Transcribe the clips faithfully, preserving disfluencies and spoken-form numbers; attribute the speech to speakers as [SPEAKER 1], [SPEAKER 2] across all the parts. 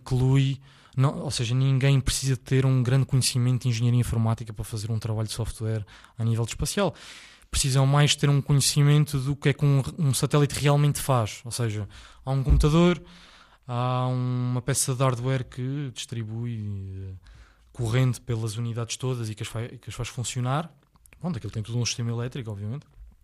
[SPEAKER 1] inclui... Não, ou seja, ninguém precisa ter um grande conhecimento de engenharia informática para fazer um trabalho de software a nível de espacial. Precisam mais ter um conhecimento do que é que um, um satélite realmente faz. Ou seja, há um computador, há uma peça de hardware que distribui uh, corrente pelas unidades todas e que as, faz, que as faz funcionar. Bom, aquilo tem tudo um sistema elétrico, obviamente.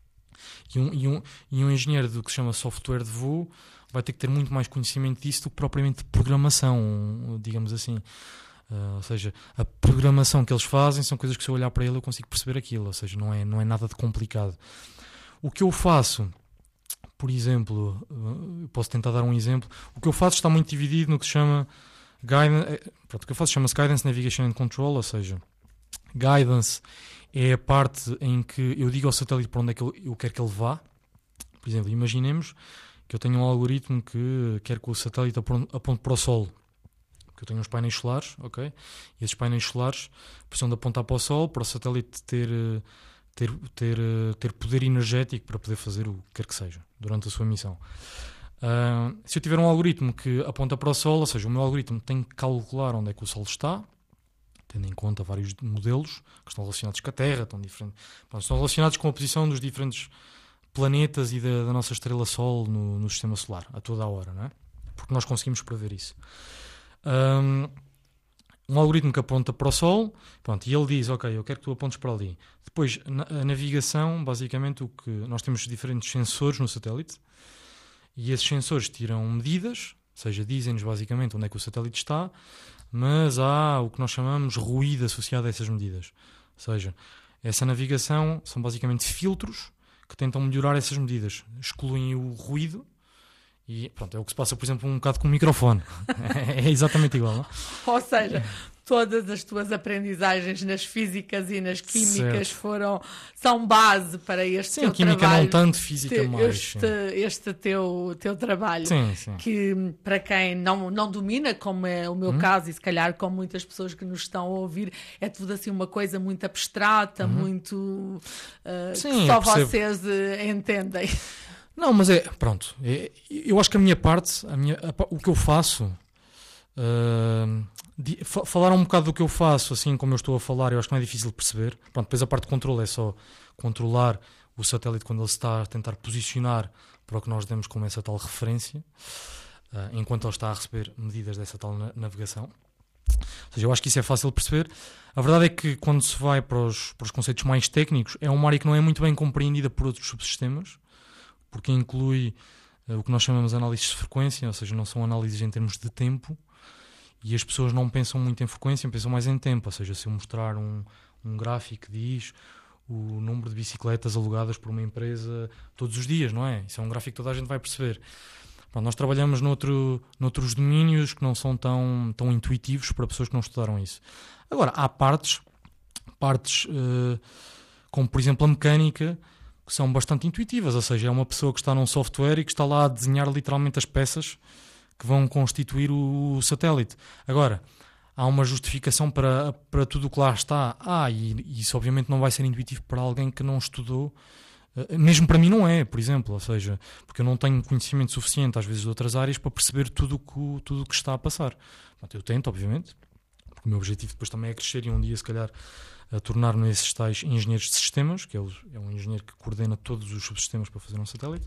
[SPEAKER 1] E um, e, um, e um engenheiro do que se chama software de voo vai ter que ter muito mais conhecimento disso do que propriamente de programação, digamos assim. Uh, ou seja, a programação que eles fazem são coisas que, se eu olhar para ele, eu consigo perceber aquilo. Ou seja, não é, não é nada de complicado. O que eu faço, por exemplo, uh, posso tentar dar um exemplo. O que eu faço está muito dividido no que se chama guidance. Pronto, o que eu faço chama-se Guidance, Navigation and Control. Ou seja, Guidance é a parte em que eu digo ao satélite para onde é que eu, eu quero que ele vá. Por exemplo, imaginemos que eu tenho um algoritmo que quer que o satélite aponte para o Sol. Eu tenho uns painéis solares, ok? E esses painéis solares precisam de apontar para o Sol, para o satélite ter, ter, ter, ter poder energético para poder fazer o que quer que seja durante a sua missão. Uh, se eu tiver um algoritmo que aponta para o Sol, ou seja, o meu algoritmo tem que calcular onde é que o Sol está, tendo em conta vários modelos que estão relacionados com a Terra, estão, diferentes, estão relacionados com a posição dos diferentes planetas e da, da nossa estrela-Sol no, no sistema solar, a toda a hora, não é? Porque nós conseguimos prever isso. Um, um algoritmo que aponta para o Sol, pronto, e ele diz, ok, eu quero que tu apontes para ali. Depois, na, a navegação, basicamente, o que nós temos diferentes sensores no satélite, e esses sensores tiram medidas, ou seja, dizem-nos basicamente onde é que o satélite está, mas há o que nós chamamos ruído associado a essas medidas. Ou seja, essa navegação são basicamente filtros que tentam melhorar essas medidas, excluem o ruído. E pronto, é o que se passa, por exemplo, um bocado com o microfone. É exatamente igual, não?
[SPEAKER 2] Ou seja, todas as tuas aprendizagens nas físicas e nas químicas foram, são base para este
[SPEAKER 1] sim,
[SPEAKER 2] teu
[SPEAKER 1] química
[SPEAKER 2] trabalho.
[SPEAKER 1] Não tanto, física
[SPEAKER 2] te,
[SPEAKER 1] mais.
[SPEAKER 2] Este, este teu, teu trabalho.
[SPEAKER 1] Sim, sim.
[SPEAKER 2] Que para quem não, não domina, como é o meu
[SPEAKER 1] hum?
[SPEAKER 2] caso, e se calhar como muitas pessoas que nos estão a ouvir, é tudo assim uma coisa muito abstrata, hum? muito uh,
[SPEAKER 1] sim,
[SPEAKER 2] que só vocês uh, entendem.
[SPEAKER 1] Não, mas é, pronto, é, eu acho que a minha parte, a minha, a, o que eu faço, uh, de, fa, falar um bocado do que eu faço, assim como eu estou a falar, eu acho que não é difícil de perceber. Pronto, depois a parte de controle é só controlar o satélite quando ele se está a tentar posicionar para o que nós demos como essa tal referência, uh, enquanto ele está a receber medidas dessa tal na, navegação. Ou seja, eu acho que isso é fácil de perceber. A verdade é que quando se vai para os, para os conceitos mais técnicos, é uma área que não é muito bem compreendida por outros subsistemas, porque inclui uh, o que nós chamamos de análises de frequência, ou seja, não são análises em termos de tempo, e as pessoas não pensam muito em frequência, pensam mais em tempo. Ou seja, se eu mostrar um, um gráfico que diz o número de bicicletas alugadas por uma empresa todos os dias, não é? Isso é um gráfico que toda a gente vai perceber. Bom, nós trabalhamos noutro, noutros domínios que não são tão, tão intuitivos para pessoas que não estudaram isso. Agora, há partes, partes uh, como por exemplo a mecânica, que são bastante intuitivas, ou seja, é uma pessoa que está num software e que está lá a desenhar literalmente as peças que vão constituir o, o satélite. Agora, há uma justificação para, para tudo o que lá está. Ah, e, e isso obviamente não vai ser intuitivo para alguém que não estudou, uh, mesmo para mim não é, por exemplo, ou seja, porque eu não tenho conhecimento suficiente às vezes de outras áreas para perceber tudo o que, tudo o que está a passar. Portanto, eu tento, obviamente, porque o meu objetivo depois também é crescer e um dia, se calhar, a tornar-me esses tais engenheiros de sistemas, que é, o, é um engenheiro que coordena todos os subsistemas para fazer um satélite,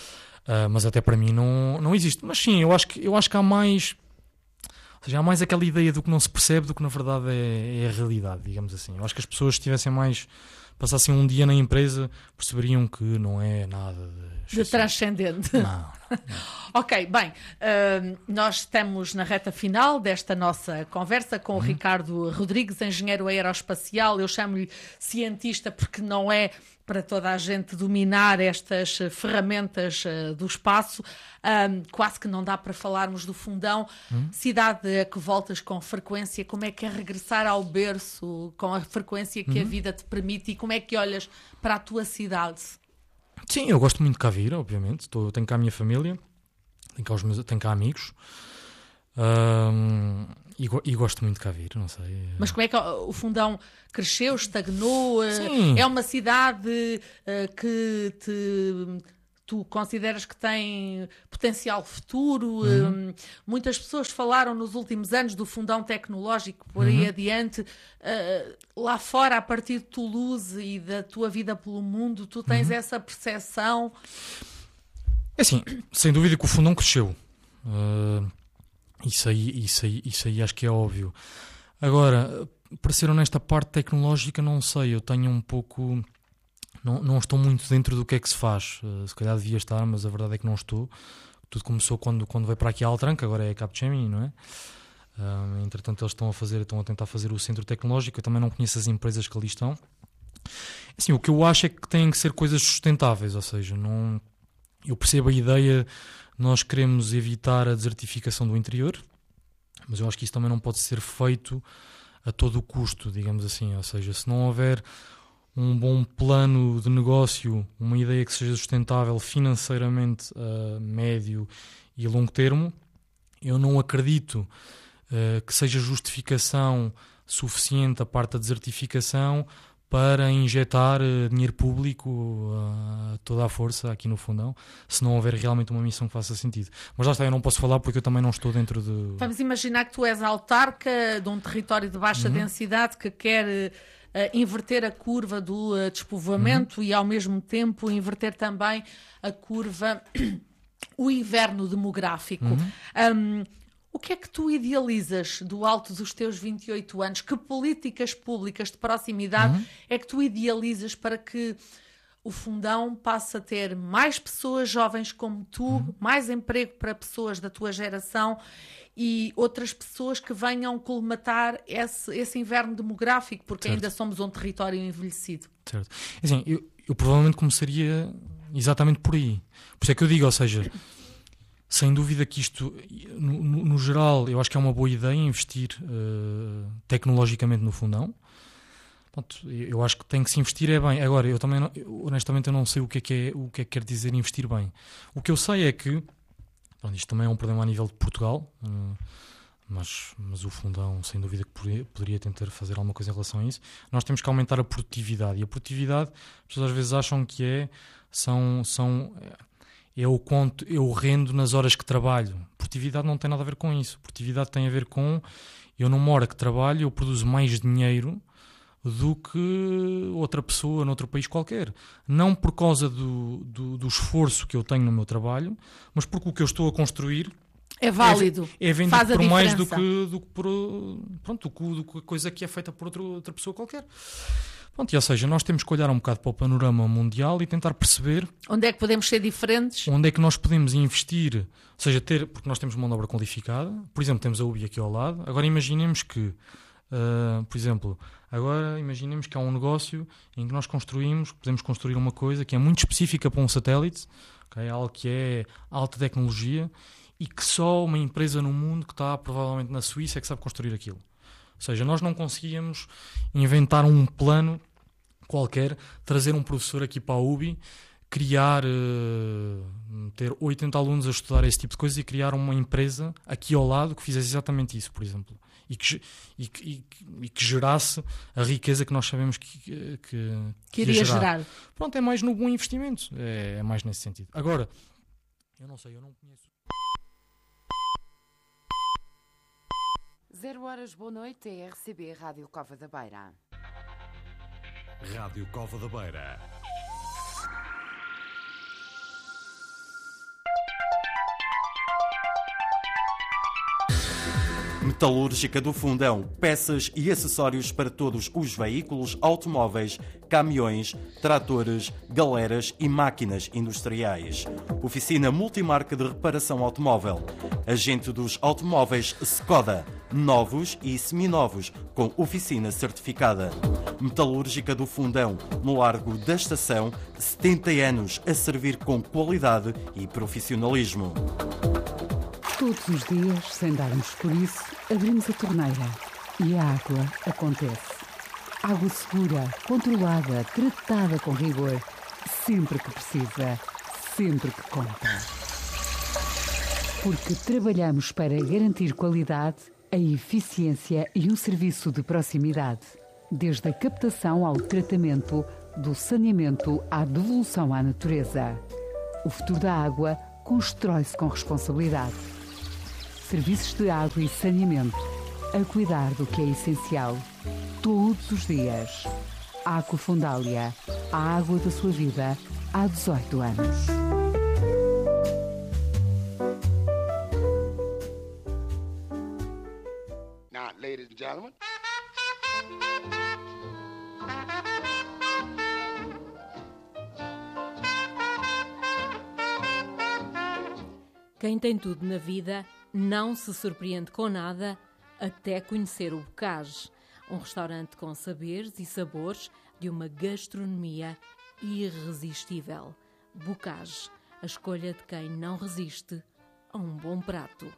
[SPEAKER 1] uh, mas até para mim não, não existe. Mas sim, eu acho que, eu acho que há mais, ou seja, há mais aquela ideia do que não se percebe do que na verdade é, é a realidade, digamos assim. Eu acho que as pessoas, se tivessem mais, passassem um dia na empresa, perceberiam que não é nada de,
[SPEAKER 2] de transcendente.
[SPEAKER 1] Não, não, não.
[SPEAKER 2] Ok, bem, uh, nós estamos na reta final desta nossa conversa com o uhum. Ricardo Rodrigues, engenheiro aeroespacial. Eu chamo-lhe cientista porque não é para toda a gente dominar estas ferramentas uh, do espaço. Um, quase que não dá para falarmos do fundão. Uhum. Cidade a que voltas com frequência, como é que é regressar ao berço com a frequência que uhum. a vida te permite, e como é que olhas para a tua cidade?
[SPEAKER 1] Sim, eu gosto muito de cá vir, obviamente. Estou, tenho cá a minha família, tenho cá, os meus, tenho cá amigos, um, e, e gosto muito de cá vir, não sei.
[SPEAKER 2] Mas como é que o Fundão cresceu, estagnou?
[SPEAKER 1] Sim.
[SPEAKER 2] É uma cidade uh, que te tu consideras que tem potencial futuro?
[SPEAKER 1] Uhum.
[SPEAKER 2] Um, muitas pessoas falaram nos últimos anos do fundão tecnológico, por aí
[SPEAKER 1] uhum.
[SPEAKER 2] adiante. Uh, lá fora, a partir de Toulouse e da tua vida pelo mundo, tu tens uhum. essa percepção?
[SPEAKER 1] É assim, sem dúvida que o fundão cresceu. Uh, isso, aí, isso, aí, isso aí acho que é óbvio. Agora, para ser honesto, a parte tecnológica não sei, eu tenho um pouco... Não, não estou muito dentro do que é que se faz. Uh, se calhar devia estar, mas a verdade é que não estou. Tudo começou quando, quando veio para aqui a Altranca, agora é a Capgemini, não é? Uh, entretanto, eles estão a fazer, estão a tentar fazer o centro tecnológico. Eu também não conheço as empresas que ali estão. Assim, o que eu acho é que têm que ser coisas sustentáveis, ou seja, não... eu percebo a ideia, nós queremos evitar a desertificação do interior, mas eu acho que isso também não pode ser feito a todo o custo, digamos assim. Ou seja, se não houver um bom plano de negócio, uma ideia que seja sustentável financeiramente a médio e longo termo, eu não acredito uh, que seja justificação suficiente a parte da desertificação para injetar uh, dinheiro público a uh, toda a força aqui no fundão, se não houver realmente uma missão que faça sentido. Mas lá está, eu não posso falar porque eu também não estou dentro de...
[SPEAKER 2] Vamos imaginar que tu és autarca de um território de baixa uhum. densidade que quer... Uh, inverter a curva do uh, despovoamento uhum. e, ao mesmo tempo, inverter também a curva, o inverno demográfico. Uhum. Um, o que é que tu idealizas do alto dos teus vinte e oito anos? Que políticas públicas de proximidade uhum. é que tu idealizas para que o fundão passe a ter mais pessoas jovens como tu, uhum. mais emprego para pessoas da tua geração e outras pessoas que venham colmatar esse, esse inverno demográfico, porque certo. Ainda somos um território envelhecido.
[SPEAKER 1] Certo. Assim, eu, eu provavelmente começaria exatamente por aí. Por isso é que eu digo, ou seja, sem dúvida que isto, no, no, no geral, eu acho que é uma boa ideia investir uh, tecnologicamente no fundão. Pronto, eu acho que tem que se investir é bem. Agora, eu também, não, eu, honestamente, eu não sei o que é que, é, o que é que quer dizer investir bem. O que eu sei é que Bom, isto também é um problema a nível de Portugal, uh, mas, mas o fundão, sem dúvida, que poderia, poderia tentar fazer alguma coisa em relação a isso. Nós temos que aumentar a produtividade, e a produtividade, as pessoas às vezes acham que é, são, são, é, o quanto eu rendo nas horas que trabalho. Produtividade não tem nada a ver com isso. Produtividade tem a ver com, eu numa hora que trabalho, eu produzo mais dinheiro do que outra pessoa noutro país qualquer. Não por causa do, do, do esforço que eu tenho no meu trabalho, mas porque o que eu estou a construir
[SPEAKER 2] é válido,
[SPEAKER 1] é, é vendido por mais do que, do que por pronto, do que, do que a coisa que é feita por outra, outra pessoa qualquer. Pronto, e, ou seja, nós temos que olhar um bocado para o panorama mundial e tentar perceber
[SPEAKER 2] onde é que podemos ser diferentes,
[SPEAKER 1] onde é que nós podemos investir, ou seja, ter, porque nós temos mão de obra qualificada. Por exemplo, temos a U B I aqui ao lado. Agora imaginemos que Uh, por exemplo, agora imaginemos que há um negócio em que nós construímos, podemos construir uma coisa que é muito específica para um satélite, okay? Algo que é alta tecnologia e que só uma empresa no mundo que está provavelmente na Suíça é que sabe construir aquilo. Ou seja, nós não conseguíamos inventar um plano qualquer, trazer um professor aqui para a U B I, criar, uh, ter oitenta alunos a estudar esse tipo de coisas e criar uma empresa aqui ao lado que fizesse exatamente isso, por exemplo. E que, e, que, e que gerasse a riqueza que nós sabemos que, que, que,
[SPEAKER 2] que iria gerar. gerar.
[SPEAKER 1] Pronto, é mais no bom investimento. É, é mais nesse sentido. Agora, eu não sei, eu não conheço.
[SPEAKER 3] Zero horas, boa noite, é R C B Rádio Cova da Beira.
[SPEAKER 4] Rádio Cova da Beira. Metalúrgica do Fundão, peças e acessórios para todos os veículos, automóveis, caminhões, tratores, galeras e máquinas industriais. Oficina multimarca de reparação automóvel. Agente dos automóveis Skoda, novos e seminovos, com oficina certificada. Metalúrgica do Fundão, no Largo da Estação, setenta anos a servir com qualidade e profissionalismo.
[SPEAKER 5] Todos os dias, sem darmos por isso, abrimos a torneira e a água acontece. Água segura, controlada, tratada com rigor, sempre que precisa, sempre que conta. Porque trabalhamos para garantir qualidade, a eficiência e o serviço de proximidade. Desde a captação ao tratamento, do saneamento à devolução à natureza. O futuro da água constrói-se com responsabilidade. Serviços de água e saneamento, a cuidar do que é essencial, todos os dias. Aqua Fundalia, a água da sua vida, há dezoito anos.
[SPEAKER 6] Now, ladies and gentlemen.
[SPEAKER 7] Quem tem tudo na vida não se surpreende com nada até conhecer o Bocage, um restaurante com saberes e sabores de uma gastronomia irresistível. Bocage, a escolha de quem não resiste a um bom prato.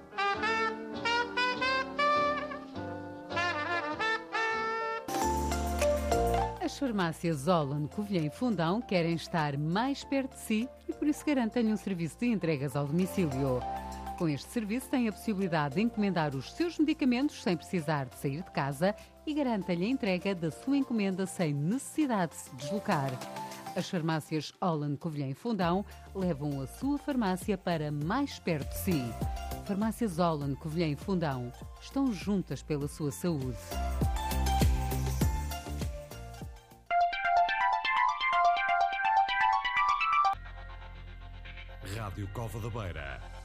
[SPEAKER 5] As farmácias Holland, Covilhã e Fundão querem estar mais perto de si e por isso garantem um serviço de entregas ao domicílio. Com este serviço tem a possibilidade de encomendar os seus medicamentos sem precisar de sair de casa e garante-lhe a entrega da sua encomenda sem necessidade de se deslocar. As farmácias Holland, Covilhã e Fundão levam a sua farmácia para mais perto de si. Farmácias Holland, Covilhã e Fundão estão juntas pela sua saúde.
[SPEAKER 8] Rádio Cova da Beira.